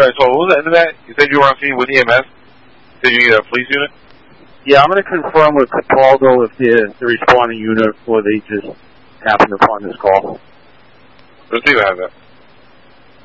Alright, so what was the end of that? You said you were on scene with EMS? Did you need a police unit? Yeah, I'm going to confirm with Capaldo if they're the responding unit or they just happened upon this call. Let's see what happens.